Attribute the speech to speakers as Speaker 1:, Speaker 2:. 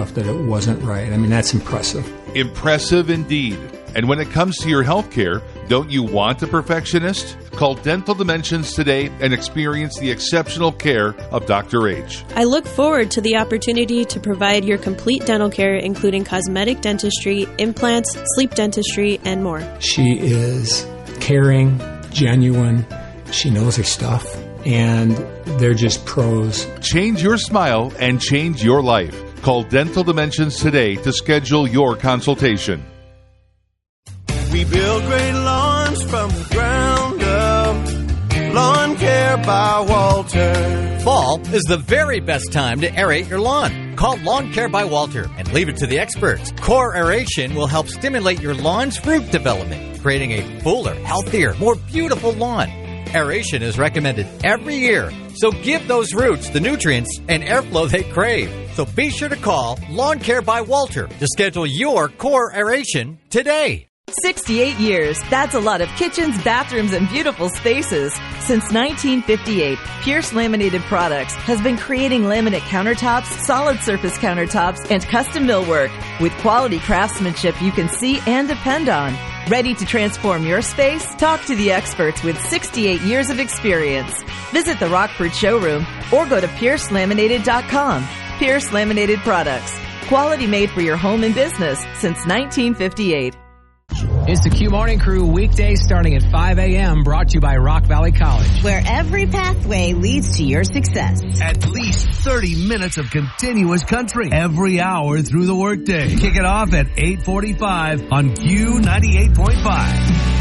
Speaker 1: stuff that it wasn't right. I mean, that's impressive.
Speaker 2: Impressive indeed. And when it comes to your health care, don't you want a perfectionist? Call Dental Dimensions today and experience the exceptional care of Dr. H.
Speaker 3: I look forward to the opportunity to provide your complete dental care, including cosmetic dentistry, implants, sleep dentistry, and more.
Speaker 1: She is caring, genuine. She knows her stuff, and they're just pros.
Speaker 2: Change your smile and change your life. Call Dental Dimensions today to schedule your consultation.
Speaker 4: We build great lawns from the ground up. Lawn Care by Walter.
Speaker 5: Fall is the very best time to aerate your lawn. Call Lawn Care by Walter and leave it to the experts. Core aeration will help stimulate your lawn's root development, creating a fuller, healthier, more beautiful lawn. Aeration is recommended every year, so give those roots the nutrients and airflow they crave. So be sure to call Lawn Care by Walter to schedule your core aeration today.
Speaker 6: 68 years. That's a lot of kitchens, bathrooms, and beautiful spaces. Since 1958, Pierce Laminated Products has been creating laminate countertops, solid surface countertops, and custom millwork with quality craftsmanship you can see and depend on. Ready to transform your space? Talk to the experts with 68 years of experience. Visit the Rockford showroom or go to piercelaminated.com. Pierce Laminated Products. Quality made for your home and business since 1958.
Speaker 7: It's the Q Morning Crew, weekdays starting at 5 a.m., brought to you by Rock Valley College,
Speaker 8: where every pathway leads to your success.
Speaker 9: At least 30 minutes of continuous country every hour through the workday. Kick it off at 8:45 on Q 98.5.